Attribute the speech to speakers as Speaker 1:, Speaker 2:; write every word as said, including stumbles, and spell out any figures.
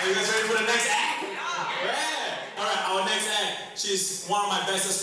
Speaker 1: Are you guys ready for the next act? Yeah. All right, our next act. She's one of my bestest